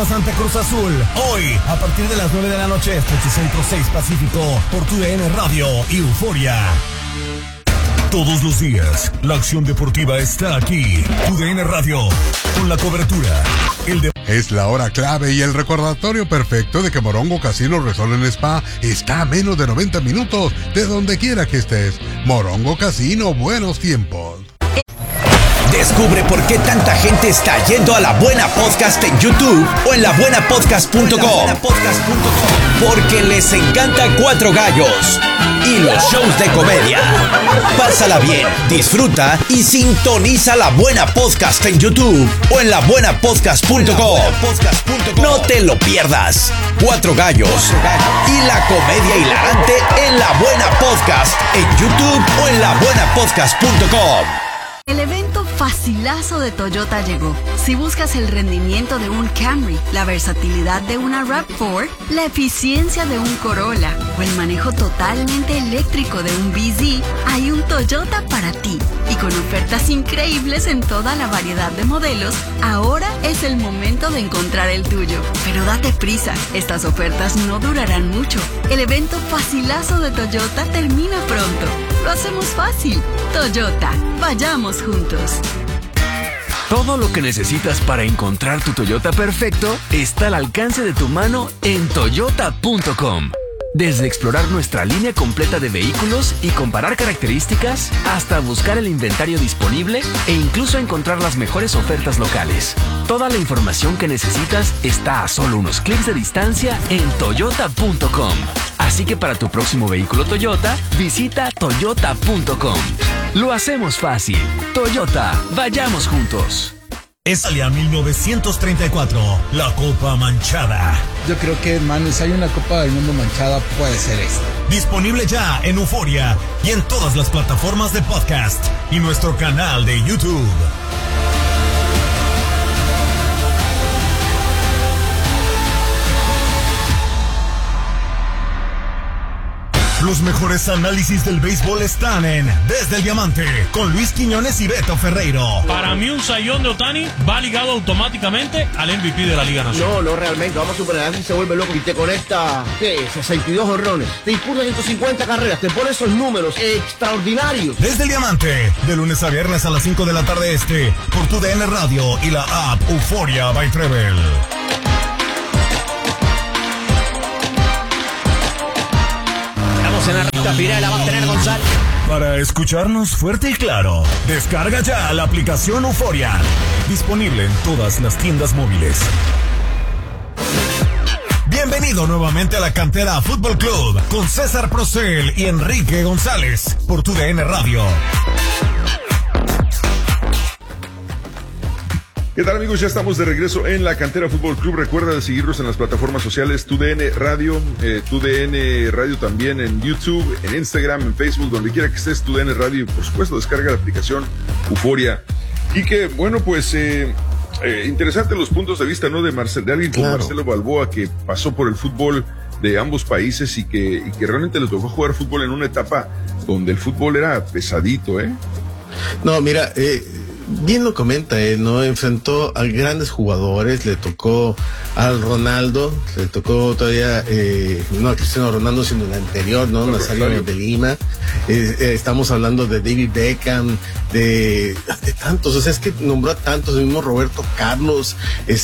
Pumas ante Cruz Azul. Hoy, a partir de las 9 de la noche, Fox Centro 6 Pacífico, por TUDN Radio y Euforia. Todos los días, la acción deportiva está aquí. TUDN Radio, con la cobertura. Es la hora clave y el recordatorio perfecto de que Morongo Casino Resort en Spa está a menos de 90 minutos de donde quiera que estés. Morongo Casino, buenos tiempos. Descubre por qué tanta gente está yendo a La Buena Podcast en YouTube o en labuenapodcast.com. Porque les encanta Cuatro Gallos y los shows de comedia. Pásala bien, disfruta y sintoniza La Buena Podcast en YouTube o en labuenapodcast.com. No te lo pierdas. Cuatro Gallos y la comedia hilarante en La Buena Podcast en YouTube o en labuenapodcast.com. El evento facilazo de Toyota llegó. Si buscas el rendimiento de un Camry, la versatilidad de una RAV4, la eficiencia de un Corolla o el manejo totalmente eléctrico de un BZ, hay un Toyota para ti. Y con ofertas increíbles en toda la variedad de modelos, ahora es el momento de encontrar el tuyo. Pero date prisa, estas ofertas no durarán mucho. El evento facilazo de Toyota termina pronto. Lo hacemos fácil. Toyota, vayamos juntos. Todo lo que necesitas para encontrar tu Toyota perfecto está al alcance de tu mano en toyota.com. Desde explorar nuestra línea completa de vehículos y comparar características, hasta buscar el inventario disponible e incluso encontrar las mejores ofertas locales. Toda la información que necesitas está a solo unos clics de distancia en toyota.com. Así que para tu próximo vehículo Toyota, visita toyota.com. Lo hacemos fácil. Toyota, vayamos juntos. Es Italia 1934, la Copa Manchada. Yo creo que, hermano, si hay una Copa del Mundo manchada, puede ser esta. Disponible ya en Euforia y en todas las plataformas de podcast y nuestro canal de YouTube. Los mejores análisis del béisbol están en Desde el Diamante, con Luis Quiñones y Beto Ferreiro. Para mí un sayón de Ohtani va ligado automáticamente al MVP de la Liga Nacional. No, realmente, vamos a superar, si se vuelve loco y te conecta, 62 honrones, te disputa 150 carreras, te pone esos números extraordinarios. Desde el Diamante, de lunes a viernes a las 5 de la tarde por TUDN Radio y la app Euforia by Treble. En la recta final la va a tener González. Para escucharnos fuerte y claro, descarga ya la aplicación Euforia. Disponible en todas las tiendas móviles. Bienvenido nuevamente a la Cantera Fútbol Club con César Procel y Enrique González por TUDN Radio. ¿Qué tal, amigos? Ya estamos de regreso en la Cantera Fútbol Club. Recuerda de seguirnos en las plataformas sociales TUDN Radio, TUDN Radio también en YouTube, en Instagram, en Facebook, donde quiera que estés, TUDN Radio. Y por supuesto, descarga la aplicación Euforia. Y que, bueno, pues interesante los puntos de vista, ¿no? De alguien como Marcelo Balboa, que pasó por el fútbol de ambos países y que realmente le tocó jugar fútbol en una etapa donde el fútbol era pesadito, ¿eh? No, mira, bien lo comenta, ¿no? Enfrentó a grandes jugadores, le tocó al Ronaldo, le tocó todavía, no a Cristiano Ronaldo, sino el anterior, ¿no? Nazario de Lima. Estamos hablando de David Beckham, de tantos, o sea, es que nombró a tantos, el mismo Roberto Carlos,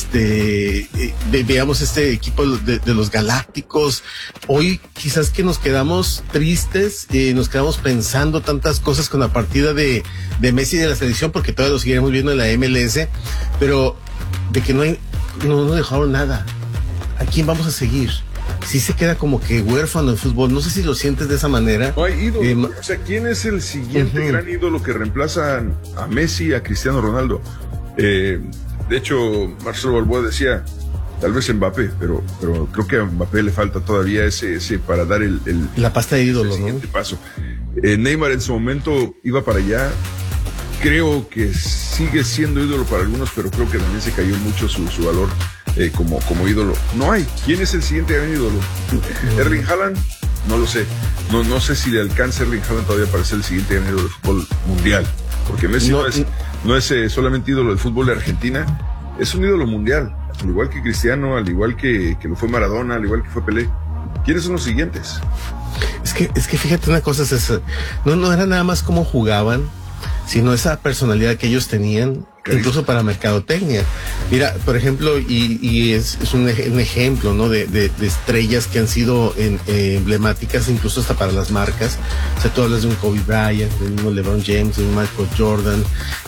veamos este equipo de los Galácticos. Hoy quizás que nos quedamos tristes, nos quedamos pensando tantas cosas con la partida de Messi de la selección, porque todavía lo seguiremos viendo en la MLS, pero de que no dejaron nada. ¿A quién vamos a seguir? Sí se queda como que huérfano en fútbol. No sé si lo sientes de esa manera. No hay ídolo. O sea, ¿quién es el siguiente gran ídolo que reemplaza a Messi y a Cristiano Ronaldo? De hecho, Marcelo Balboa decía, tal vez Mbappé, pero creo que a Mbappé le falta todavía ese para dar la pasta de ídolo, el siguiente paso. Neymar en su momento iba para allá. Creo que sigue siendo ídolo para algunos, pero creo que también se cayó mucho su valor como ídolo. No hay. ¿Quién es el siguiente gran ídolo? ¿Erling Haaland? No lo sé. No sé si le alcanza Erling Haaland todavía para ser el siguiente gran ídolo del fútbol mundial. Porque Messi no es solamente ídolo del fútbol de Argentina, es un ídolo mundial. al igual que Cristiano, al igual que lo fue Maradona, al igual que fue Pelé. ¿Quiénes son los siguientes? Es que fíjate una cosa, César, no era nada más cómo jugaban, sino esa personalidad que ellos tenían, incluso para mercadotecnia. Mira, por ejemplo, y es un ejemplo, ¿no? De estrellas que han sido emblemáticas, incluso hasta para las marcas. O sea, tú hablas de un Kobe Bryant, de un mismo LeBron James, de un Michael Jordan,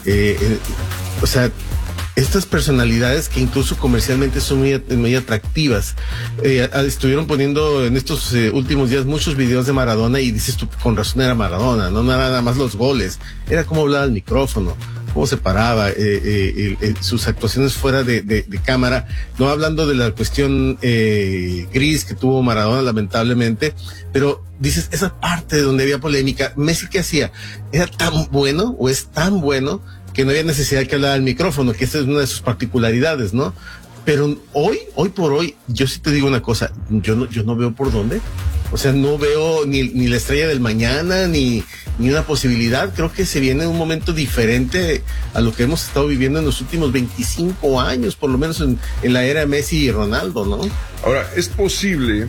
o sea, estas personalidades que incluso comercialmente son muy atractivas. Estuvieron poniendo en estos últimos días muchos videos de Maradona y dices tú, con razón era Maradona, no era nada más los goles, era cómo hablaba al micrófono, cómo se paraba, sus actuaciones fuera de cámara, no hablando de la cuestión gris que tuvo Maradona lamentablemente, pero dices, esa parte donde había polémica, Messi, ¿qué hacía? Era tan bueno o es tan bueno que no había necesidad que hablara al micrófono, que esa es una de sus particularidades, ¿no? Pero hoy por hoy, yo sí te digo una cosa, yo no veo por dónde. O sea, no veo ni la estrella del mañana, ni una posibilidad. Creo que se viene un momento diferente a lo que hemos estado viviendo en los últimos 25 años, por lo menos en la era Messi y Ronaldo, ¿no? Ahora, es posible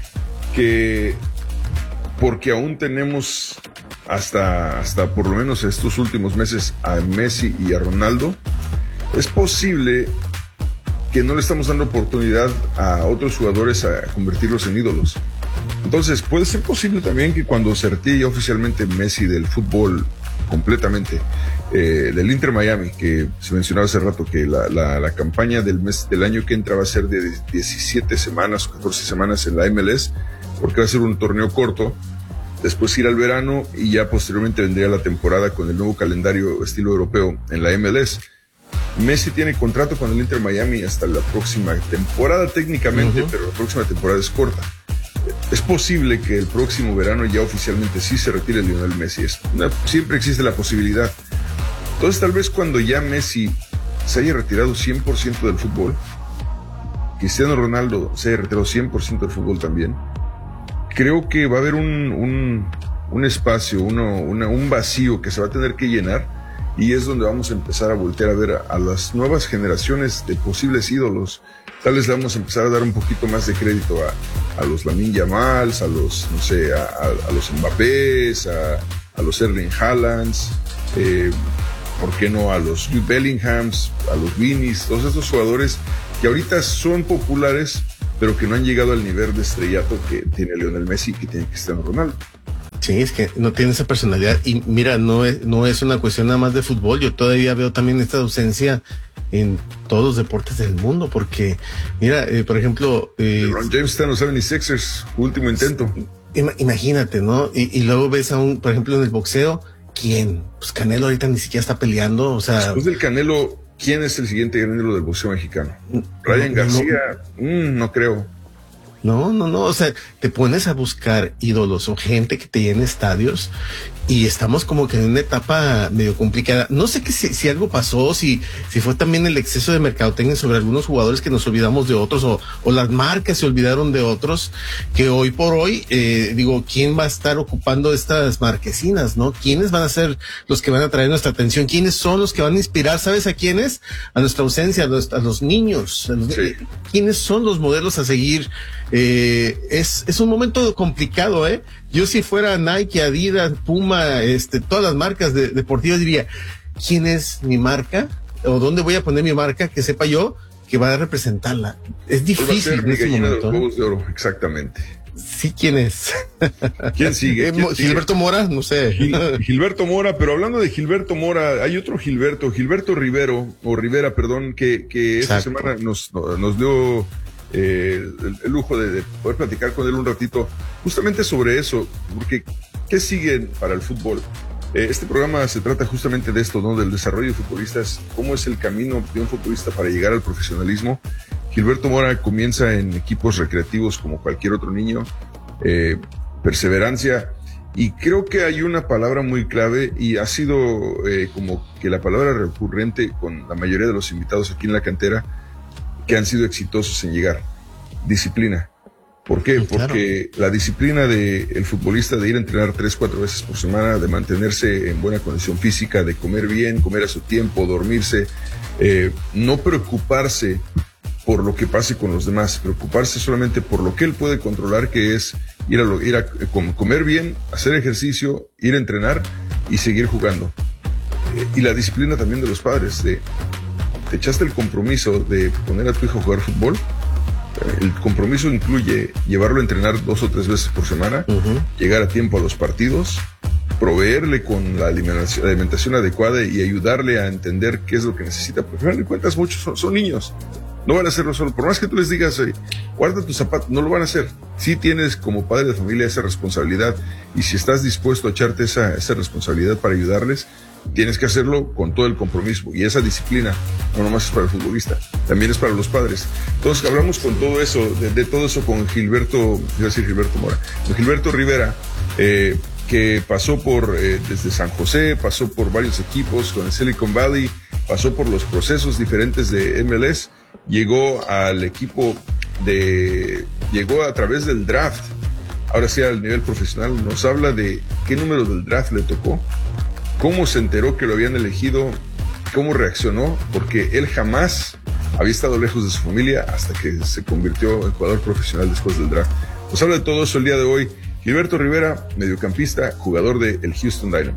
que, porque aún tenemos hasta por lo menos estos últimos meses a Messi y a Ronaldo, es posible que no le estamos dando oportunidad a otros jugadores a convertirlos en ídolos. Entonces, puede ser posible también que cuando se retire oficialmente Messi del fútbol completamente, del Inter Miami, que se mencionaba hace rato, que la campaña del año que entra va a ser de 17 semanas o 14 semanas en la MLS, porque va a ser un torneo corto. Después ir al verano y ya posteriormente vendría la temporada con el nuevo calendario estilo europeo en la MLS. Messi tiene contrato con el Inter Miami hasta la próxima temporada técnicamente, pero la próxima temporada es corta. Es posible que el próximo verano ya oficialmente sí se retire Lionel Messi. Siempre existe la posibilidad. Entonces tal vez cuando ya Messi se haya retirado 100% del fútbol, Cristiano Ronaldo se haya retirado 100% del fútbol también, creo que va a haber un espacio, un vacío que se va a tener que llenar, y es donde vamos a empezar a voltear a ver a las nuevas generaciones de posibles ídolos. Tal vez le vamos a empezar a dar un poquito más de crédito a los Lamine Yamals, a los, no sé, a los Mbappés, a los Erling Haalands, ¿por qué no? A los Jude Bellinghams, a los Vinis, todos estos jugadores que ahorita son populares, pero que no han llegado al nivel de estrellato que tiene Lionel Messi y que tiene Cristiano Ronaldo. Sí, es que no tiene esa personalidad. Y mira, no es una cuestión nada más de fútbol. Yo todavía veo también esta ausencia en todos los deportes del mundo, porque mira, por ejemplo, LeBron James está en los 76ers, último intento. Imagínate, ¿no? Y luego ves por ejemplo, en el boxeo, ¿quién? Pues Canelo ahorita ni siquiera está peleando, o sea. Después del Canelo, ¿quién es el siguiente Canelo del boxeo mexicano? Ryan García, no creo. No, o sea, te pones a buscar ídolos o gente que te llene estadios y estamos como que en una etapa medio complicada. No sé si algo pasó, si fue también el exceso de mercadotecnia sobre algunos jugadores que nos olvidamos de otros, o las marcas se olvidaron de otros, que hoy por hoy, ¿quién va a estar ocupando estas marquesinas, no? ¿Quiénes van a ser los que van a traer nuestra atención? ¿Quiénes son los que van a inspirar? ¿Sabes a quiénes? A nuestra ausencia, a los niños. Sí. ¿Quiénes son los modelos a seguir? Es un momento complicado, ¿eh? Yo si fuera Nike, Adidas, Puma, todas las marcas deportivas diría, ¿quién es mi marca? ¿O dónde voy a poner mi marca? Que sepa yo que va a representarla. Es difícil en ese momento. De los Huevos de Oro, exactamente. Sí, ¿quién es? ¿Quién sigue? Gilberto Mora, no sé. Gilberto Mora, pero hablando de Gilberto Mora, hay otro Gilberto Rivera, perdón, que esta semana nos dio el lujo de poder platicar con él un ratito justamente sobre eso, porque ¿qué sigue para el fútbol? Este programa se trata justamente de esto, ¿no? Del desarrollo de futbolistas, cómo es el camino de un futbolista para llegar al profesionalismo. Gilberto Mora comienza en equipos recreativos como cualquier otro niño, perseverancia, y creo que hay una palabra muy clave y ha sido como que la palabra recurrente con la mayoría de los invitados aquí en la cantera que han sido exitosos en llegar: disciplina. ¿Por qué? Sí, claro. Porque la disciplina del futbolista de ir a entrenar 3-4 veces por semana, de mantenerse en buena condición física, de comer bien, comer a su tiempo, dormirse, no preocuparse por lo que pase con los demás, preocuparse solamente por lo que él puede controlar, que es ir a comer bien, hacer ejercicio, ir a entrenar y seguir jugando. Y la disciplina también de los padres, te echaste el compromiso de poner a tu hijo a jugar fútbol. El compromiso incluye llevarlo a entrenar 2 o 3 veces por semana, llegar a tiempo a los partidos, proveerle con la alimentación adecuada y ayudarle a entender qué es lo que necesita. Porque al final de cuentas muchos son niños, no van a hacerlo solo. Por más que tú les digas, guarda tus zapatos, no lo van a hacer. Sí tienes como padre de familia esa responsabilidad, y si estás dispuesto a echarte esa responsabilidad para ayudarles, tienes que hacerlo con todo el compromiso, y esa disciplina no nomás es para el futbolista, también es para los padres. Entonces hablamos con todo eso, de todo eso con Gilberto Mora, con Gilberto Rivera, que pasó desde San José, pasó por varios equipos con el Silicon Valley, pasó por los procesos diferentes de MLS, llegó al equipo llegó a través del draft, ahora sí al nivel profesional. Nos habla de qué número del draft le tocó, cómo se enteró que lo habían elegido, cómo reaccionó, porque él jamás había estado lejos de su familia hasta que se convirtió en jugador profesional después del draft. Nos habla de todo eso el día de hoy Gilberto Rivera, mediocampista, jugador del Houston Dynamo.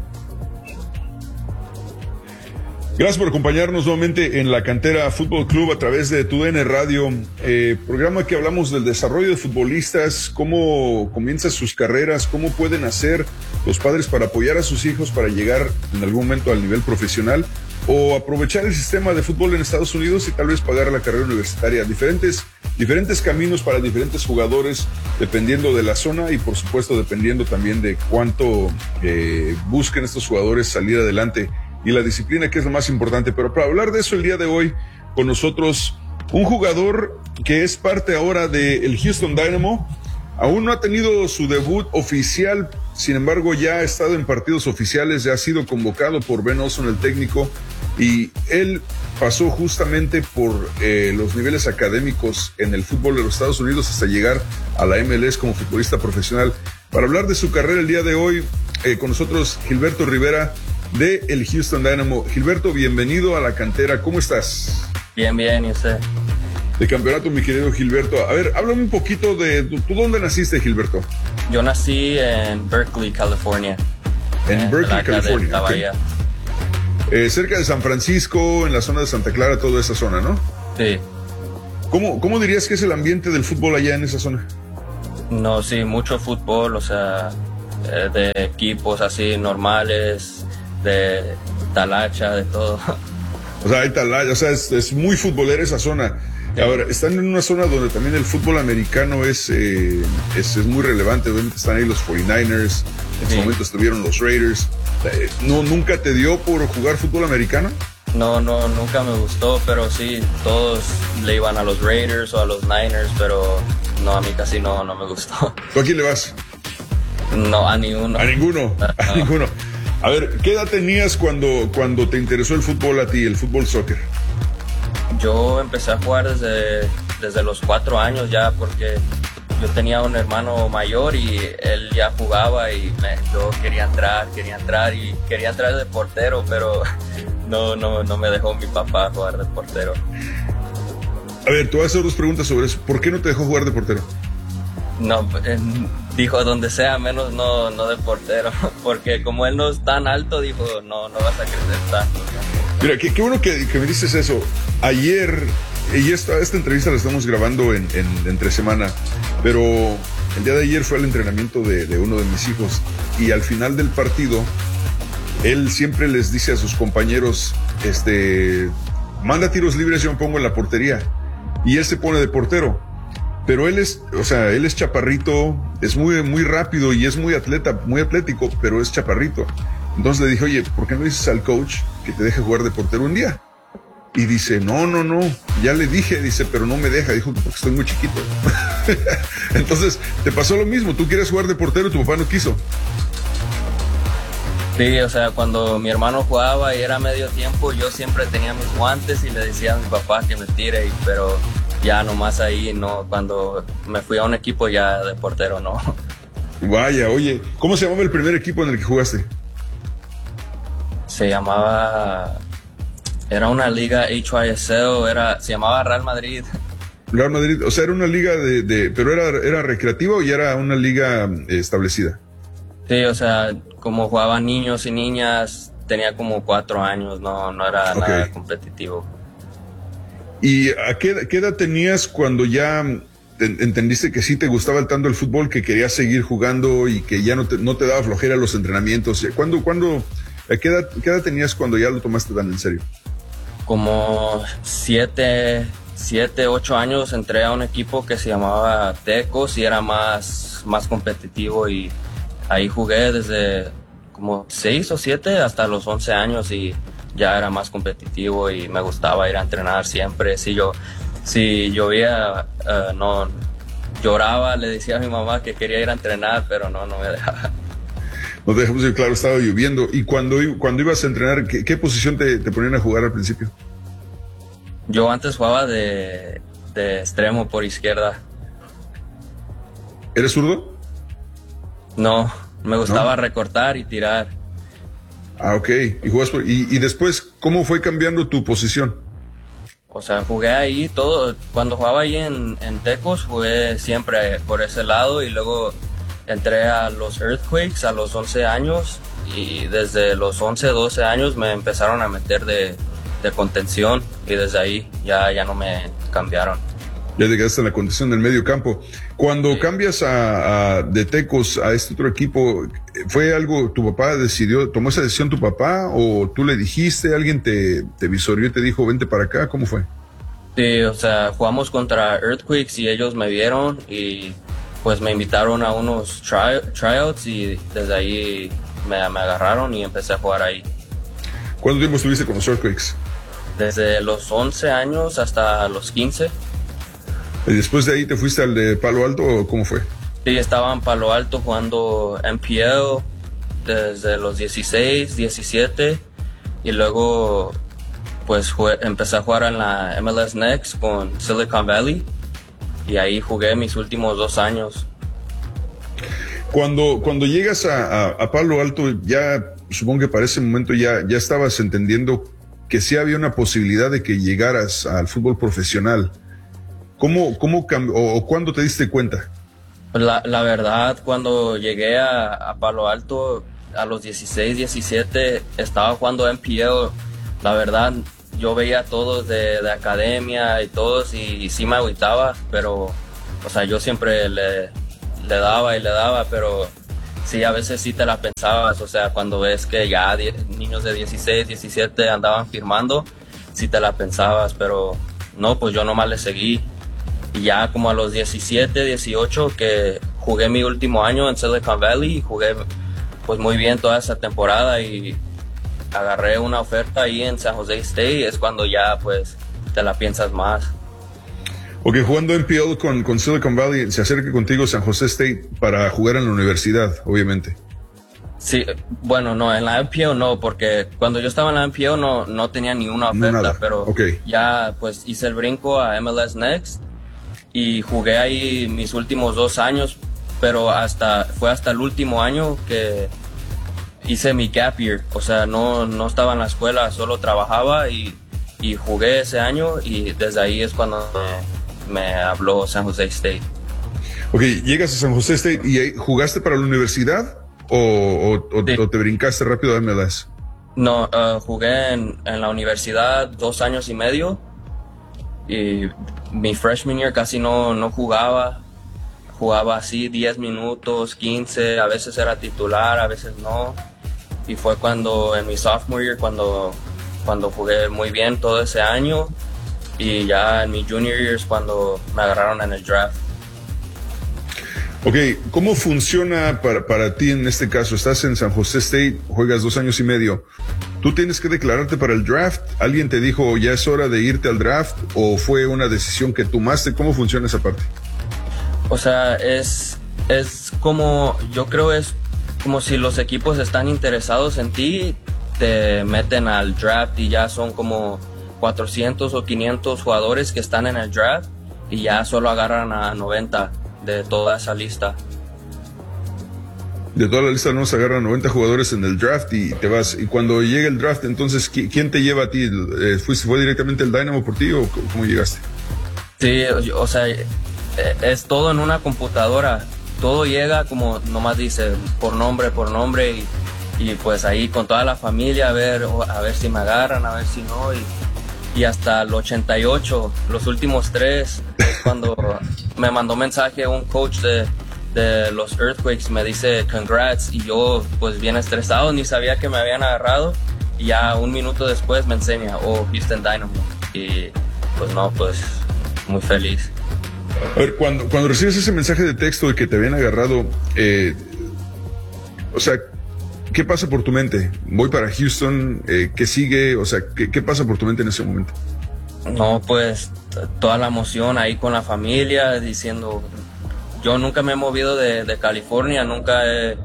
Gracias por acompañarnos nuevamente en la Cantera Fútbol Club a través de TUDN Radio, programa que hablamos del desarrollo de futbolistas, cómo comienzan sus carreras, cómo pueden hacer los padres para apoyar a sus hijos para llegar en algún momento al nivel profesional, o aprovechar el sistema de fútbol en Estados Unidos y tal vez pagar la carrera universitaria. Diferentes caminos para diferentes jugadores, dependiendo de la zona y por supuesto dependiendo también de cuánto busquen estos jugadores salir adelante, y la disciplina, que es lo más importante. Pero para hablar de eso el día de hoy, con nosotros un jugador que es parte ahora del Houston Dynamo. Aún no ha tenido su debut oficial, sin embargo ya ha estado en partidos oficiales, ya ha sido convocado por Ben Olsen, el técnico, y él pasó justamente por los niveles académicos en el fútbol de los Estados Unidos hasta llegar a la MLS como futbolista profesional. Para hablar de su carrera el día de hoy, con nosotros Gilberto Rivera, de el Houston Dynamo. Gilberto, bienvenido a la cantera. ¿Cómo estás? Bien, ¿y usted? De campeonato, mi querido Gilberto. A ver, háblame un poquito de... ¿Tú dónde naciste, Gilberto? Yo nací en Berkeley, California. En Berkeley, California. Okay. Cerca de San Francisco, en la zona de Santa Clara, toda esa zona, ¿no? Sí. ¿Cómo dirías que es el ambiente del fútbol allá en esa zona? No, sí, mucho fútbol, o sea, de equipos así normales, de talacha, de todo. O sea, hay talacha, o sea, es muy futbolera esa zona. Sí. Ahora, están en una zona donde también el fútbol americano es muy relevante. Obviamente están ahí los 49ers, en su momento estuvieron los Raiders. ¿Nunca te dio por jugar fútbol americano? No, nunca me gustó, pero sí, todos le iban a los Raiders o a los Niners, pero no, a mí casi no me gustó. ¿Tú a quién le vas? No, a ninguno. ¿A ninguno? A ninguno. A ver, ¿qué edad tenías cuando te interesó el fútbol a ti, el fútbol soccer? Yo empecé a jugar desde los 4 años ya, porque yo tenía un hermano mayor y él ya jugaba y yo quería entrar y quería entrar de portero, pero no me dejó mi papá jugar de portero. A ver, te voy a hacer 2 preguntas sobre eso. ¿Por qué no te dejó jugar de portero? No, dijo donde sea menos no de portero, porque como él no es tan alto, dijo no vas a crecer tanto. Mira, qué bueno que me dices eso. Ayer, y esta entrevista la estamos grabando entre semana, pero el día de ayer fue el entrenamiento de uno de mis hijos, y al final del partido él siempre les dice a sus compañeros, manda tiros libres, yo me pongo en la portería, y él se pone de portero. Pero él es chaparrito, es muy rápido y es muy atlético, pero es chaparrito. Entonces le dije, oye, ¿por qué no dices al coach que te deje jugar de portero un día? Y dice, no, ya le dije, dice, pero no me deja, dijo, porque estoy muy chiquito. Entonces, te pasó lo mismo, tú quieres jugar de portero y tu papá no quiso. Sí, o sea, cuando mi hermano jugaba y era medio tiempo, yo siempre tenía mis guantes y le decía a mi papá que me tire, pero ya nomás ahí, no, cuando me fui a un equipo ya de portero, no. Vaya, oye, ¿cómo se llamaba el primer equipo en el que jugaste? Era una liga HYSL, se llamaba Real Madrid. Real Madrid, o sea, era una liga pero era recreativa o ya era una liga establecida. Sí, o sea, como jugaban niños y niñas, tenía como 4 años, no era nada competitivo. ¿Y a qué edad tenías cuando ya entendiste que sí te gustaba tanto el fútbol, que querías seguir jugando y que ya no te daba flojera los entrenamientos? ¿A qué edad tenías cuando ya lo tomaste tan en serio? Como 7, 8 años entré a un equipo que se llamaba Tecos y era más competitivo, y ahí jugué desde como 6 o 7 hasta los 11 años y ya era más competitivo y me gustaba ir a entrenar siempre. Si llovía, no lloraba, le decía a mi mamá que quería ir a entrenar, pero no me dejaba. No te dejamos, claro, estaba lloviendo. ¿Y cuando ibas a entrenar, qué posición te ponían a jugar al principio? Yo antes jugaba de extremo por izquierda. ¿Eres zurdo? No, me gustaba recortar y tirar. Ah, ok. Y después, ¿cómo fue cambiando tu posición? O sea, jugué ahí todo. Cuando jugaba ahí en Tecos, jugué siempre por ese lado, y luego entré a los Earthquakes a los 11 años, y desde los 11, 12 años me empezaron a meter de contención, y desde ahí ya no me cambiaron. Ya te quedaste en la contención del medio campo. Cuando cambias de Tecos a este otro equipo, ¿fue algo, tu papá tomó esa decisión tu papá, o tú le dijiste, alguien te visorió y te dijo, vente para acá? ¿Cómo fue? Sí, o sea, jugamos contra Earthquakes y ellos me vieron y pues me invitaron a unos tryouts, y desde ahí me agarraron y empecé a jugar ahí. ¿Cuánto tiempo estuviste con los Earthquakes? Desde los 11 años hasta los 15. ¿Y después de ahí te fuiste al de Palo Alto o cómo fue? Sí, estaba en Palo Alto jugando MPL desde los 16, 17, y luego pues empecé a jugar en la MLS Next con Silicon Valley, y ahí jugué mis últimos 2 años. Cuando llegas a Palo Alto, ya supongo que para ese momento ya estabas entendiendo que sí había una posibilidad de que llegaras al fútbol profesional. ¿Cómo cambió, o cuándo te diste cuenta? La verdad, cuando llegué a Palo Alto a los 16, 17, estaba jugando MPL. La verdad, yo veía a todos de academia y todos, y sí me agüitaba, pero, o sea, yo siempre le daba, pero sí, a veces sí te la pensabas. O sea, cuando ves que ya niños de 16, 17 andaban firmando, sí te la pensabas, pero no, pues yo nomás le seguí. Y ya como a los 17, 18, que jugué mi último año en Silicon Valley, y jugué pues muy bien toda esa temporada, y agarré una oferta ahí en San Jose State, es cuando ya pues te la piensas más. Ok, jugando MPL con Silicon Valley, se acerca contigo San Jose State para jugar en la universidad, obviamente. Sí, bueno, no, en la MPL no, porque cuando yo estaba en la MPL no tenía ni una oferta, pero ya pues hice el brinco a MLS Next y jugué ahí mis últimos 2 años, pero fue hasta el último año que hice mi gap year. O sea, no estaba en la escuela, solo trabajaba y jugué ese año, y desde ahí es cuando me habló San Jose State. Ok, llegas a San Jose State y ahí, ¿jugaste para la universidad o te brincaste rápido a MLS? No, jugué en la universidad 2 años y medio, y mi freshman year casi no jugaba así 10 minutos, 15, a veces era titular, a veces no, y fue cuando en mi sophomore year cuando jugué muy bien todo ese año, y ya en mi junior year es cuando me agarraron en el draft. Ok, ¿cómo funciona para ti en este caso? Estás en San Jose State, juegas 2 años y medio. ¿Tú tienes que declararte para el draft? ¿Alguien te dijo ya es hora de irte al draft? ¿O fue una decisión que tomaste? ¿Cómo funciona esa parte? O sea, es como, yo creo es como si los equipos están interesados en ti, te meten al draft, y ya son como 400 o 500 jugadores que están en el draft, y ya solo agarran a 90 de toda esa lista. De toda la lista no se agarran 90 jugadores en el draft y te vas. Y cuando llega el draft, entonces, ¿quién te lleva a ti? ¿Fue directamente el Dynamo por ti o cómo llegaste? Sí, o sea, es todo en una computadora. Todo llega como nomás dice por nombre y pues ahí con toda la familia a ver si me agarran, a ver si no. Y hasta el 88, los últimos 3, es cuando me mandó mensaje un coach de los Earthquakes, me dice congrats, y yo pues bien estresado, ni sabía que me habían agarrado, y ya un minuto después me enseña, Houston Dynamo, y pues no, pues muy feliz. A ver, cuando recibes ese mensaje de texto de que te habían agarrado, o sea, ¿qué pasa por tu mente? Voy para Houston, ¿qué sigue? O sea, ¿qué pasa por tu mente en ese momento? No, pues toda la emoción ahí con la familia, diciendo, yo nunca me he movido de California, nunca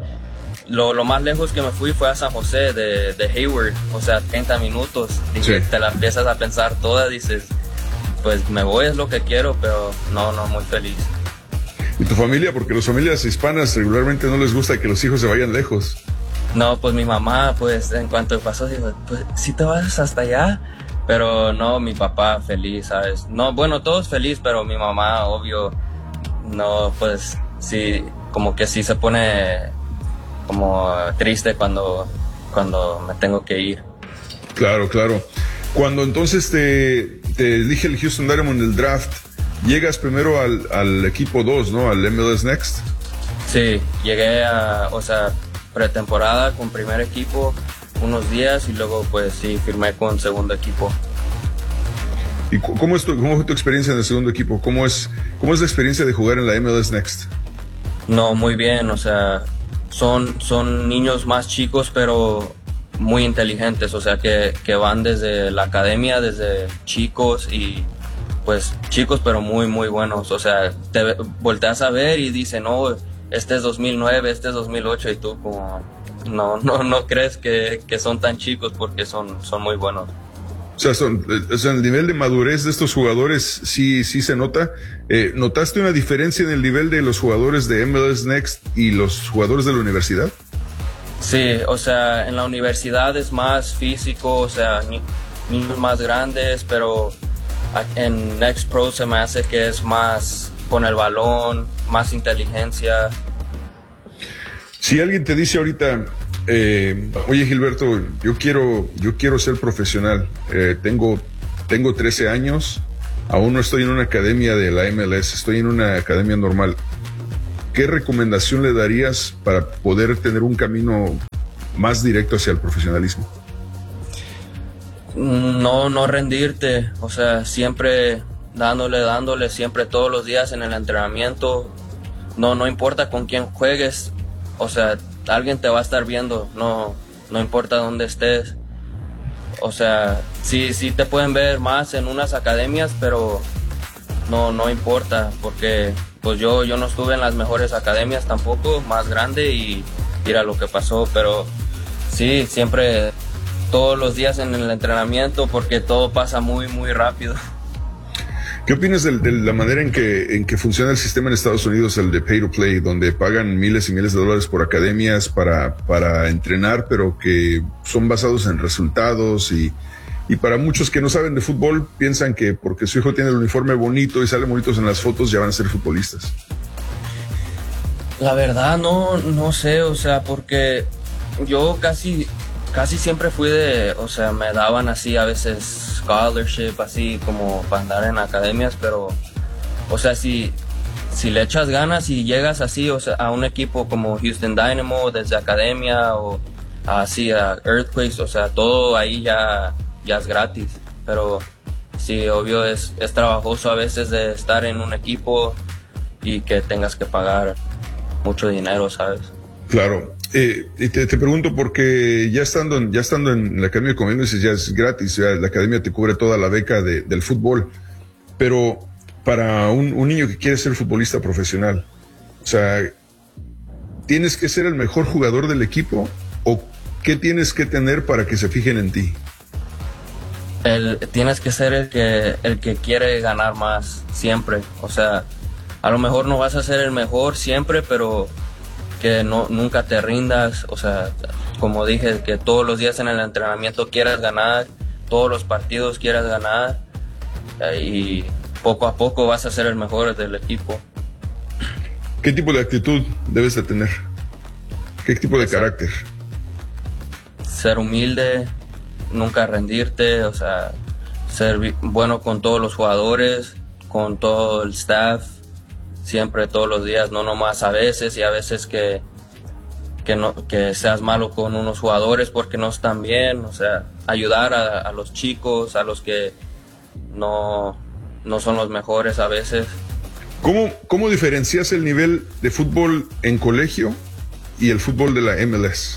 lo más lejos que me fui fue a San José, de Hayward, o sea, 30 minutos, y sí. Te la empiezas a pensar toda, dices, pues me voy, es lo que quiero, pero no, muy feliz. ¿Y tu familia? Porque las familias hispanas regularmente no les gusta que los hijos se vayan lejos. No, pues mi mamá, pues en cuanto pasó, dijo, pues sí te vas hasta allá, pero no, mi papá feliz, ¿sabes? No, bueno, todos feliz, pero mi mamá, obvio, no, pues sí, como que sí se pone como triste cuando me tengo que ir. Claro. Cuando entonces te elige el Houston Dynamo en el draft, llegas primero al equipo 2, ¿no? Al MLS Next. Sí, llegué pretemporada con primer equipo unos días y luego pues sí, firmé con segundo equipo. ¿Y cómo fue tu experiencia en el segundo equipo? ¿Cómo es la experiencia de jugar en la MLS Next? No, muy bien, o sea, son niños más chicos pero muy inteligentes, o sea que van desde la academia, desde chicos y pues chicos pero muy muy buenos, o sea, te volteas a ver y dicen, no, este es 2009, este es 2008 y tú como no crees que son tan chicos porque son muy buenos. O sea, el nivel de madurez de estos jugadores sí se nota. ¿Notaste una diferencia en el nivel de los jugadores de MLS Next y los jugadores de la universidad? Sí, o sea, en la universidad es más físico, o sea, niños más grandes, pero en Next Pro se me hace que es más con el balón, más inteligencia. Si alguien te dice ahorita, oye Gilberto, yo quiero ser profesional, tengo 13 años, aún no estoy en una academia de la MLS, estoy en una academia normal, ¿qué recomendación le darías para poder tener un camino más directo hacia el profesionalismo? No rendirte, o sea, siempre dándole, siempre todos los días en el entrenamiento, no importa con quién juegues, o sea, alguien te va a estar viendo, no importa dónde estés, o sea, sí te pueden ver más en unas academias, pero no importa, porque pues yo no estuve en las mejores academias tampoco, más grande, y mira lo que pasó, pero sí, siempre todos los días en el entrenamiento, porque todo pasa muy muy rápido. ¿Qué opinas de la manera en que funciona el sistema en Estados Unidos, el de pay to play, donde pagan miles y miles de dólares por academias para entrenar, pero que son basados en resultados y para muchos que no saben de fútbol piensan que porque su hijo tiene el uniforme bonito y salen bonitos en las fotos ya van a ser futbolistas? La verdad no sé, o sea, porque yo casi siempre fui o sea, me daban así a veces scholarship, así como para andar en academias, pero, o sea, si le echas ganas y llegas así, o sea, a un equipo como Houston Dynamo, desde academia o así a Earthquakes, o sea, todo ahí ya es gratis, pero sí, obvio es trabajoso a veces de estar en un equipo y que tengas que pagar mucho dinero, ¿sabes? Claro. Y te pregunto porque ya estando en la academia, como dices, ya es gratis, ya la academia te cubre toda la beca del fútbol, pero para un niño que quiere ser futbolista profesional, o sea, ¿tienes que ser el mejor jugador del equipo o qué tienes que tener para que se fijen en ti? Tienes que ser el que quiere ganar más siempre, o sea, a lo mejor no vas a ser el mejor siempre, pero que nunca te rindas, o sea, como dije, que todos los días en el entrenamiento quieras ganar, todos los partidos quieras ganar, y poco a poco vas a ser el mejor del equipo. ¿Qué tipo de actitud debes de tener? ¿Qué tipo de carácter? Ser humilde, nunca rendirte, o sea, ser bueno con todos los jugadores, con todo el staff, siempre, todos los días, no nomás a veces, y a veces que seas malo con unos jugadores porque no están bien, o sea, ayudar a los chicos, a los que no son los mejores a veces. ¿Cómo diferencias el nivel de fútbol en colegio y el fútbol de la MLS?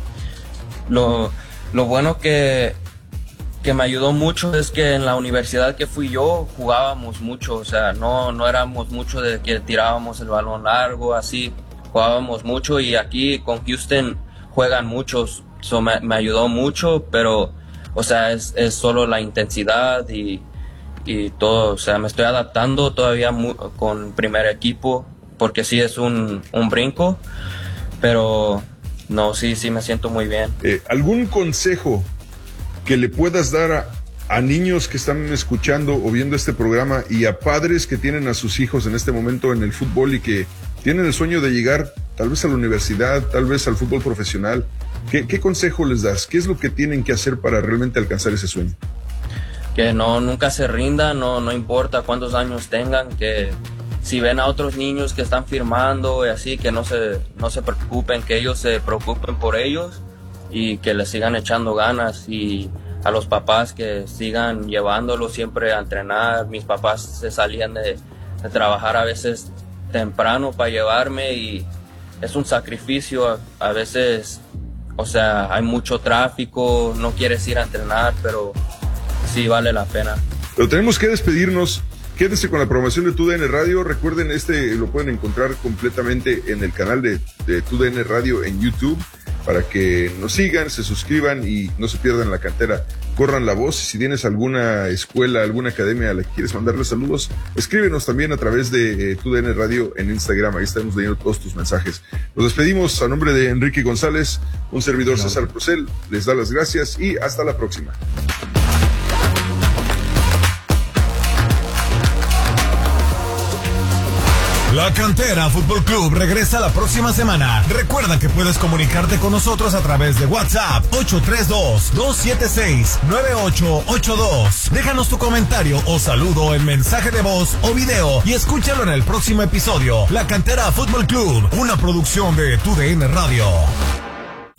Lo bueno que me ayudó mucho es que en la universidad que fui yo jugábamos mucho, o sea, no éramos mucho de que tirábamos el balón largo, así, jugábamos mucho, y aquí con Houston juegan muchos, eso me ayudó mucho, pero, o sea, es solo la intensidad y todo, o sea, me estoy adaptando todavía con primer equipo, porque sí es un brinco, pero no, sí me siento muy bien. ¿Algún consejo que le puedas dar a niños que están escuchando o viendo este programa y a padres que tienen a sus hijos en este momento en el fútbol y que tienen el sueño de llegar tal vez a la universidad, tal vez al fútbol profesional? ¿Qué consejo les das? ¿Qué es lo que tienen que hacer para realmente alcanzar ese sueño? Que nunca se rindan, no importa cuántos años tengan, que si ven a otros niños que están firmando y así, que no se preocupen, que ellos se preocupen por ellos y que les sigan echando ganas, y a los papás que sigan llevándolos siempre a entrenar. Mis papás se salían de trabajar a veces temprano para llevarme, y es un sacrificio a veces, o sea, hay mucho tráfico, no quieres ir a entrenar, pero sí vale la pena. Pero tenemos que despedirnos. Quédense con la programación de TUDN Radio. Recuerden, lo pueden encontrar completamente en el canal de TUDN Radio en YouTube, para que nos sigan, se suscriban y no se pierdan la cantera. Corran la voz. Si tienes alguna escuela, alguna academia a la que quieres mandarle saludos, escríbenos también a través de TUDN Radio en Instagram. Ahí estamos leyendo todos tus mensajes. Nos despedimos a nombre de Enrique González, un servidor César Procel. Les da las gracias y hasta la próxima. La Cantera Fútbol Club regresa la próxima semana. Recuerda que puedes comunicarte con nosotros a través de WhatsApp 832-276-9882. Déjanos tu comentario o saludo en mensaje de voz o video y escúchalo en el próximo episodio. La Cantera Fútbol Club, una producción de TUDN Radio.